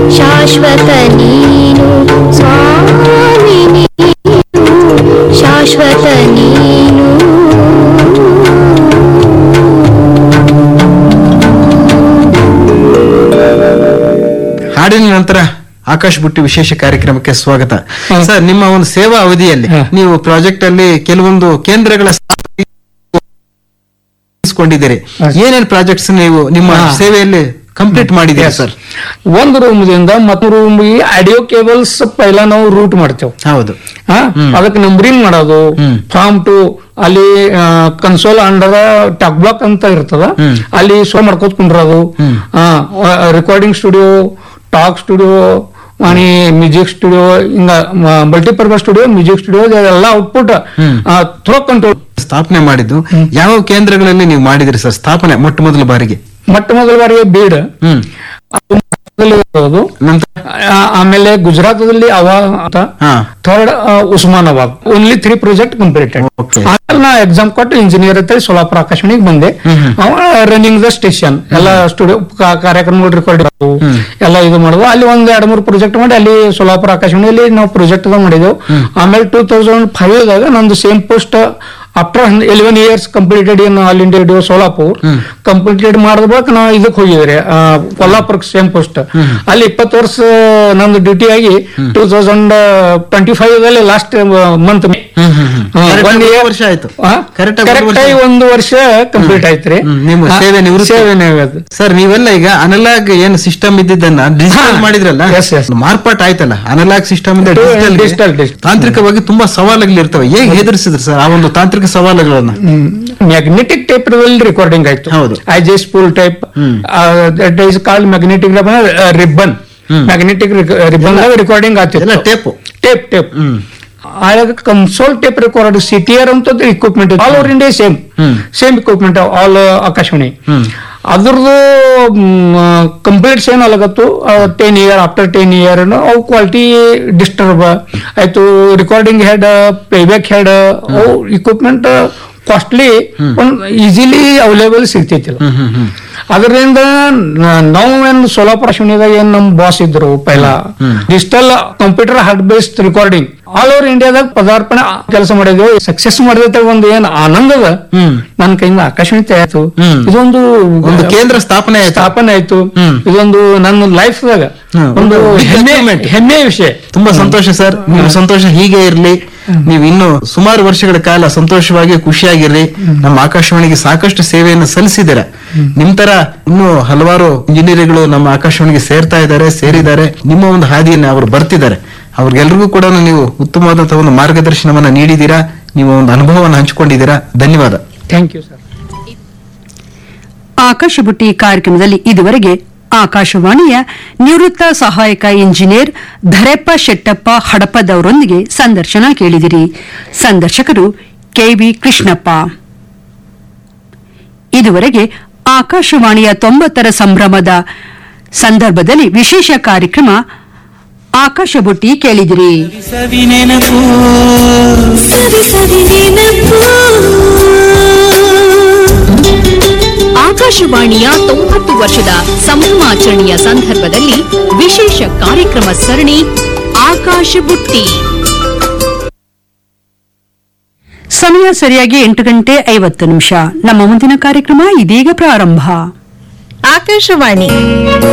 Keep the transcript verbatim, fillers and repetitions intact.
ಶಾಶ್ವತ ನೀನು ಸ್ವಾಮಿ ನೀನು ಶಾಶ್ವತ ನೀನು. ಹಾಡಿನ ನಂತರ ಆಕಾಶ್ ಬುಟ್ಟಿ ವಿಶೇಷ ಕಾರ್ಯಕ್ರಮಕ್ಕೆ ಸ್ವಾಗತ. ಸರ್, ನಿಮ್ಮ ಒಂದು ಸೇವಾ ಅವಧಿಯಲ್ಲಿ ನೀವು ಪ್ರಾಜೆಕ್ಟ್ ಅಲ್ಲಿ ಕೆಲವೊಂದು ಕೇಂದ್ರಗಳ ಕೊಂಡಿದ್ದೀರಿ. ಏನೇನು ಪ್ರಾಜೆಕ್ಟ್ಸ್ ನೀವು ನಿಮ್ಮ ಸೇವೆಯಲ್ಲಿ ಕಂಪ್ಲೀಟ್ ಮಾಡಿದ್ದೀರಾ ಸರ್? ಒಂದು ರೂಮ್ ದಿಂದ ಮತ್ತೊಂದು ರೂಮ್ ಆಡಿಯೋ ಕೇಬಲ್ಸ್ ಪೈಲ ನಾವು ರೂಟ್ ಮಾಡ್ತೇವೆ. ಹೌದು. ಅದಕ್ಕೆ ನಂಬರಿಂಗ್ ಮಾಡೋದು, ಫಾರ್ಮ್ ಟು ಅಲ್ಲಿ ಕನ್ಸೋಲ್ ಅಂಡರ್ ಟಾಕ್ ಬ್ಲಾಕ್ ಅಂತ ಇರ್ತದ, ಅಲ್ಲಿ ಶೋ ಮಾಡ್ಕೋತ ಕುಂಡ್ರದು, ರೆಕಾರ್ಡಿಂಗ್ ಸ್ಟುಡಿಯೋ, ಟಾಕ್ ಸ್ಟುಡಿಯೋ आणि म्युझिक स्टुडिओ ಹಿಂಗ ಮಲ್ಟಿಪರ್ಪಸ್ ಸ್ಟುಡಿಯೋ, ಮ್ಯೂಸಿಕ್ ಸ್ಟುಡಿಯೋ ಎಲ್ಲ ಔಟ್ಪುಟ್ ಥ್ರೋ ಕಂಟ್ರೋಲ್ ಸ್ಥಾಪನೆ ಮಾಡಿದ್ದು ಯಾವ ಕೇಂದ್ರಗಳಲ್ಲಿ ನೀವು ಮಾಡಿದಿರಿ ಸರ್ ಸ್ಥಾಪನೆ ಮೊಟ್ಟ ಮೊದಲ ಬಾರಿಗೆ? ಮೊಟ್ಟ ಮೊದಲ ಬಾರಿಗೆ ಬೀಡ್, ಆಮೇಲೆ ಗುಜರಾತದಲ್ಲಿ ಅವಾ ಅಂತ, third Osmanabad. Only three project completed. ಆಮೇಲೆ ನಾ ಎಕ್ಸಾಮ್ ಕೊಟ್ಟು ಇಂಜಿನಿಯರ್ ಅಂತ ಸೋಲಾಪುರ ಆಕಾಶವಾಣಿಗೆ ಬಂದೆ. ರನ್ನಿಂಗ್ ದ ಸ್ಟೇಷನ್ ಎಲ್ಲ ಸ್ಟುಡಿಯೋ ಕಾರ್ಯಕ್ರಮಗಳು ರೆಕಾರ್ಡ್ ಎಲ್ಲ ಇದು ಮಾಡೋದು. ಅಲ್ಲಿ ಒಂದ್ ಎರಡ್ ಮೂರು ಪ್ರಾಜೆಕ್ಟ್ ಮಾಡಿ ಅಲ್ಲಿ ಸೋಲಾಪುರ ಆಕಾಶವಾಣಿಯಲ್ಲಿ ನಾವು ಪ್ರಾಜೆಕ್ಟ್ ಮಾಡಿದೆವು. ಆಮೇಲೆ ಟೂ ತೌಸಂಡ್ ಫೈವ್ ದಾಗ ನಂದು same post after eleven years completed in all India radio Solapur completed ಮಾಡಿದ ಬಳಿಕ ನಾವು ಇದಕ್ಕೆ ಹೋಗಿದ್ರಿ ಕೊಲ್ಲಾಪುರಕ್ಕೆ ಸೇಮ್ ಪೋಸ್ಟ್. ಅಲ್ಲಿ ಇಪ್ಪತ್ತು ವರ್ಷ ನಂದು ಡ್ಯೂಟಿ ಆಗಿ ಟೂ ತೌಸಂಡ್ ಟ್ವೆಂಟಿ ಫೈವ್ ದಲ್ಲಿ ಲಾಸ್ಟ್ ಮಂತ್ ಒನ್ ಇಯರ್ ವರ್ಷ ಆಯ್ತು. ಕರೆಕ್ಟ್ ಆಗಿ ಒಂದು ವರ್ಷ ಕಂಪ್ಲೀಟ್ ಆಯ್ತ್ರಿ ನಿಮ್ಮ ಸೇವೆ ನಿವೃತ್ತಿ. ಸರ್, ನೀವೆಲ್ಲ ಈಗ ಅನಲಾಗ್ ಏನ್ ಸಿಸ್ಟಮ್ ಇದ್ದಿದ್ದನ್ನ ಡಿಜಿಟಲ್ ಮಾಡಿದ್ರಲ್ಲ, ಮಾರ್ಪಾಟ್ ಆಯ್ತಲ್ಲ ಅನಲಾಗ್ ಸಿಸ್ಟಮ್ ಇಂದ ಡಿಜಿಟಲ್. ತಾಂತ್ರಿಕವಾಗಿ ತುಂಬಾ ಸವಾಲುಗಳು ಇರ್ತವೆ. ಹೇಗೆ ಎದುರಿಸಿದ್ರು ಸರ್ ಆ ಒಂದು ತಾಂತ್ರಿಕ ಸವಾಲುಗಳನ್ನ? ಮ್ಯಾಗ್ನೆಟಿಕ್ ಟೇಪ್ ರೆಕಾರ್ಡಿಂಗ್ ಆಯ್ತು. ಹೌದು. I J spool type that is called magnetic ribbon. Magnetic ribbon recording ಆಗ್ತಿಲ್ಲ. ಟೇಪ್ ಟೇಪ್ ಟೇಪ್ ಆಗ ಕನ್ಸೋಲ್ ಟೇಪ್ ರೆಕಾರ್ಡ್ ಸಿಟಿಆರ್ ಅಂತ equipment all over India same same equipment all Akashvani. ಅದ್ರದ್ದು complete same ಅಲಾಗತ್ತು. Ten year after ten year ಅವು quality disturb ಆಯ್ತು. Recording head, playback head, ಅವು equipment costly easily available ಸಿಗ್ತೈತಿಲ್ಲ. ಅದರಿಂದ ನಾವು ಏನ್ ಸೋಲಾಪುರ ಆಕಾಶವಾಣಿದಾಗ ಏನ್ ನಮ್ ಬಾಸ್ ಇದ್ರು ಪೈಲ digital computer hard based recording all over ಇಂಡಿಯಾದಾಗ ಪದಾರ್ಪಣೆ ಕೆಲಸ ಮಾಡಿದ್ವಿ. ಸಕ್ಸಸ್ ಮಾಡಿದ ಒಂದು ಏನ್ ಆನಂದದ ನನ್ನ ಕೈಯಿಂದ ಆಕಾಶವಾಣಿ ಆಯ್ತು. ಇದೊಂದು ಒಂದು ಕೇಂದ್ರ ಸ್ಥಾಪನೆ ಸ್ಥಾಪನೆ ಆಯ್ತು. ಇದೊಂದು ನನ್ನ ಲೈಫ್ ದಾಗ ಒಂದು ಹೆಮ್ಮೆಯ ವಿಷಯ. ತುಂಬಾ ಸಂತೋಷ ಸರ್. ನಿಮ್ಮ ಸಂತೋಷ ಹೀಗೆ ಇರ್ಲಿ. ನೀವು ಇನ್ನು ಸುಮಾರು ವರ್ಷಗಳ ಕಾಲ ಸಂತೋಷವಾಗಿ ಖುಷಿಯಾಗಿರ್ರಿ. ನಮ್ಮ ಆಕಾಶವಾಣಿಗೆ ಸಾಕಷ್ಟು ಸೇವೆಯನ್ನು ಸಲ್ಲಿಸಿದ್ದೀರಾ. ನಿಮ್ ತರ ಇನ್ನು ಹಲವಾರು ಇಂಜಿನಿಯರ್ಗಳು ನಮ್ಮ ಆಕಾಶವಾಣಿಗೆ ಸೇರ್ತಾ ಇದ್ದಾರೆ, ಸೇರಿದ್ದಾರೆ. ನಿಮ್ಮ ಒಂದು ಹಾದಿಯನ್ನು ಅವರು ಬರ್ತಿದ್ದಾರೆ. ಅವ್ರಿಗೆಲ್ರಿಗೂ ಕೂಡ ನೀವು ಉತ್ತಮವಾದಂತಹ ಒಂದು ಮಾರ್ಗದರ್ಶನವನ್ನ ನೀಡಿದ್ದೀರಾ. ನೀವು ಒಂದು ಅನುಭವವನ್ನು ಹಂಚಿಕೊಂಡಿದ್ದೀರಾ. ಧನ್ಯವಾದ. Thank you sir. ಆಕಾಶ ಬುಟ್ಟಿ ಕಾರ್ಯಕ್ರಮದಲ್ಲಿ ಇದುವರೆಗೆ ಆಕಾಶವಾಣಿಯ ನಿವೃತ್ತ ಸಹಾಯಕ ಇಂಜಿನಿಯರ್ ಧರೆಪ್ಪ ಶೆಟ್ಟಪ್ಪ ಹಡಪದವರೊಂದಿಗೆ ಸಂದರ್ಶನ ಕೇಳಿದಿರಿ. ಸಂದರ್ಶಕರು ಕೆವಿ ಕೃಷ್ಣಪ್ಪ. ಇದುವರೆಗೆ ಆಕಾಶವಾಣಿಯ ತೊಂಬತ್ತರ ಸಂಭ್ರಮದ ಸಂದರ್ಭದಲ್ಲಿ ವಿಶೇಷ ಕಾರ್ಯಕ್ರಮ ಆಕಾಶ ಬುಟ್ಟಿ ಕೇಳಿದಿರಿ. ಆಕಾಶವಾಣಿಯ ತೊಂಬತ್ತು ವರ್ಷದ ಸಂಭ್ರಮಾಚರಣೆಯ ಸಂದರ್ಭದಲ್ಲಿ ವಿಶೇಷ ಕಾರ್ಯಕ್ರಮ ಸರಣಿ ಆಕಾಶ ಬುಟ್ಟಿ. ಸಮಯ ಸರಿಯಾಗಿ ಎಂಟು ಗಂಟೆ ಐವತ್ತು ನಿಮಿಷ. ನಮ್ಮ ಮುಂದಿನ ಕಾರ್ಯಕ್ರಮ ಇದೀಗ ಪ್ರಾರಂಭ. ಆಕಾಶವಾಣಿ